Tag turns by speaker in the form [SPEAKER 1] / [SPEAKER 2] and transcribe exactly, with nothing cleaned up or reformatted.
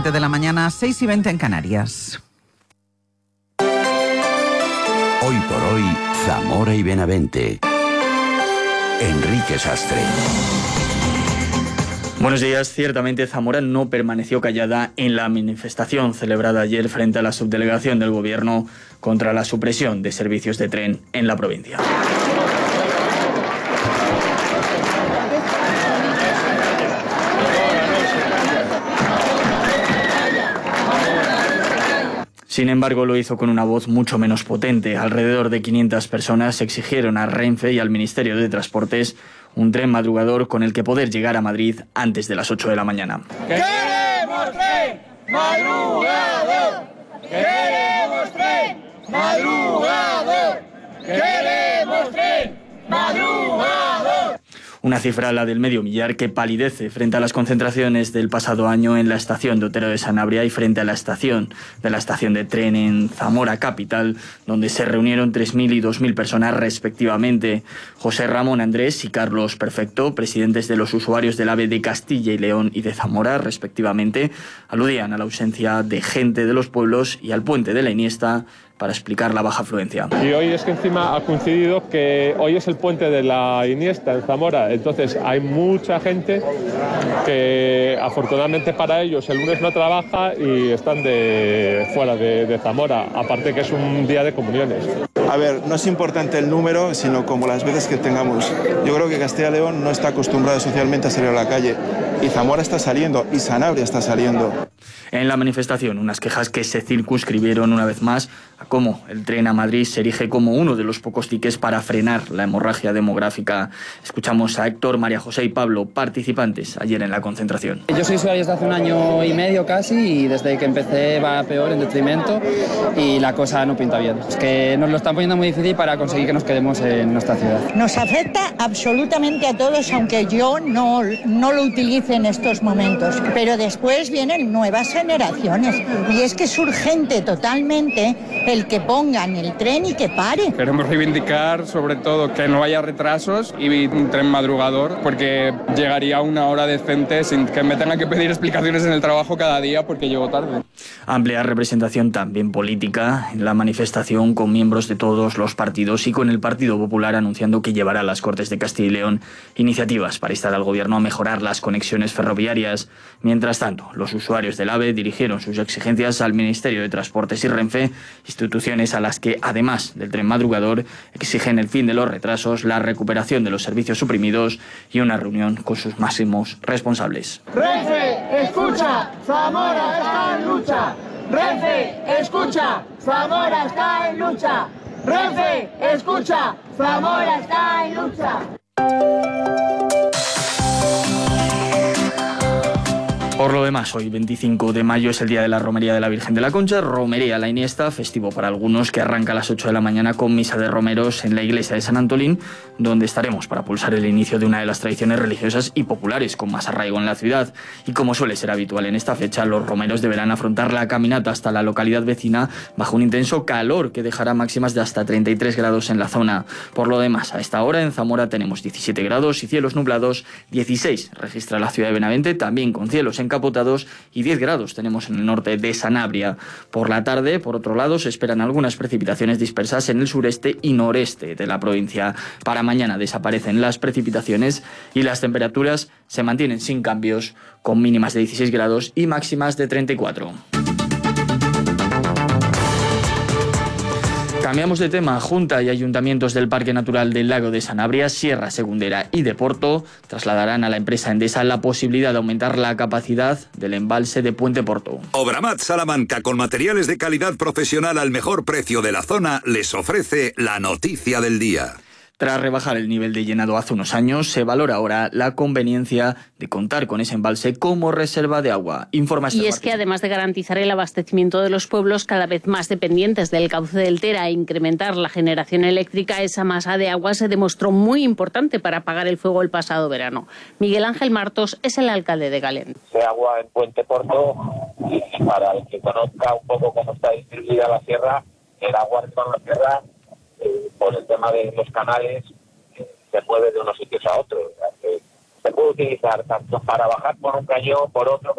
[SPEAKER 1] veinte de la mañana, seis y veinte en Canarias.
[SPEAKER 2] Hoy por hoy, Zamora y Benavente. Enrique Sastre.
[SPEAKER 3] Buenos días. Ciertamente Zamora no permaneció callada en la manifestación celebrada ayer frente a la subdelegación del Gobierno contra la supresión de servicios de tren en la provincia. Sin embargo, lo hizo con una voz mucho menos potente. Alrededor de quinientas personas exigieron a Renfe y al Ministerio de Transportes un tren madrugador con el que poder llegar a Madrid antes de las ocho de la mañana.
[SPEAKER 4] ¡Queremos tren madrugador! ¡Queremos tren madrugador! ¡Queremos tren madrugador!
[SPEAKER 3] Una cifra, la del medio millar, que palidece frente a las concentraciones del pasado año en la estación de Otero de Sanabria y frente a la estación de la estación de tren en Zamora capital, donde se reunieron tres mil y dos mil personas respectivamente. José Ramón Andrés y Carlos Perfecto, presidentes de los usuarios del AVE de Castilla y León y de Zamora respectivamente, aludían a la ausencia de gente de los pueblos y al puente de la Iniesta para explicar la baja afluencia.
[SPEAKER 5] Y hoy es que encima ha coincidido que hoy es el puente de la Iniesta en Zamora, entonces hay mucha gente que afortunadamente para ellos el lunes no trabaja y están de fuera de, de Zamora, aparte que es un día de comuniones.
[SPEAKER 6] A ver, no es importante el número, sino como las veces que tengamos. Yo creo que Castilla y León no está acostumbrado socialmente a salir a la calle y Zamora está saliendo y Sanabria está saliendo.
[SPEAKER 3] En la manifestación, unas quejas que se circunscribieron una vez más a cómo el tren a Madrid se erige como uno de los pocos tickets para frenar la hemorragia demográfica. Escuchamos a Héctor, María José y Pablo, participantes ayer en la concentración.
[SPEAKER 7] Yo soy usuario desde hace un año y medio casi y desde que empecé va peor en detrimento y la cosa no pinta bien. Es que nos lo están poniendo muy difícil para conseguir que nos quedemos en nuestra ciudad.
[SPEAKER 8] Nos afecta absolutamente a todos, aunque yo no, no lo utilice en estos momentos. Pero después vienen nuevas generaciones y es que es urgente totalmente el que pongan el tren y que pare.
[SPEAKER 9] Queremos reivindicar sobre todo que no haya retrasos y un tren madrugador, porque llegaría a una hora decente sin que me tenga que pedir explicaciones en el trabajo cada día porque llego tarde.
[SPEAKER 3] Amplia representación también política en la manifestación, con miembros de todos los partidos y con el Partido Popular anunciando que llevará a las Cortes de Castilla y León iniciativas para instar al Gobierno a mejorar las conexiones ferroviarias. Mientras tanto, los usuarios del AVE dirigieron sus exigencias al Ministerio de Transportes y Renfe, instituciones a las que, además del tren madrugador, exigen el fin de los retrasos, la recuperación de los servicios suprimidos y una reunión con sus máximos responsables.
[SPEAKER 4] Renfe, escucha, Zamora está en lucha. Renfe, escucha, Zamora está en lucha. Renfe, escucha, Zamora está en lucha.
[SPEAKER 3] Por lo demás, hoy veinticinco de mayo es el día de la Romería de la Virgen de la Concha, Romería La Iniesta, festivo para algunos que arranca a las ocho de la mañana con misa de romeros en la iglesia de San Antolín, donde estaremos para pulsar el inicio de una de las tradiciones religiosas y populares con más arraigo en la ciudad. Y como suele ser habitual en esta fecha, los romeros deberán afrontar la caminata hasta la localidad vecina bajo un intenso calor que dejará máximas de hasta treinta y tres grados en la zona. Por lo demás, a esta hora en Zamora tenemos diecisiete grados y cielos nublados, dieciséis registra la ciudad de Benavente, también con cielos en encapotados, y diez grados tenemos en el norte de Sanabria. Por la tarde, por otro lado, se esperan algunas precipitaciones dispersas en el sureste y noreste de la provincia. Para mañana desaparecen las precipitaciones y las temperaturas se mantienen sin cambios, con mínimas de dieciséis grados y máximas de treinta y cuatro. Cambiamos de tema. Junta y ayuntamientos del Parque Natural del Lago de Sanabria, Sierra Segundera y de Porto trasladarán a la empresa Endesa la posibilidad de aumentar la capacidad del embalse de Puente Porto.
[SPEAKER 10] Obramat Salamanca, con materiales de calidad profesional al mejor precio de la zona, les ofrece la noticia del día.
[SPEAKER 3] Tras rebajar el nivel de llenado hace unos años, se valora ahora la conveniencia de contar con ese embalse como reserva de agua. Informa
[SPEAKER 11] y es que además de garantizar el abastecimiento de los pueblos cada vez más dependientes del cauce del Tera e incrementar la generación eléctrica, esa masa de agua se demostró muy importante para apagar el fuego el pasado verano. Miguel Ángel Martos es el alcalde de Galén.
[SPEAKER 12] Ese agua en Puente Porto, y para el que conozca un poco cómo está distribuida la sierra, el agua de toda la sierra, Eh, por el tema de los canales, eh, se mueve de unos sitios a otros. O sea, que se puede utilizar tanto para bajar por un cañón, por otro.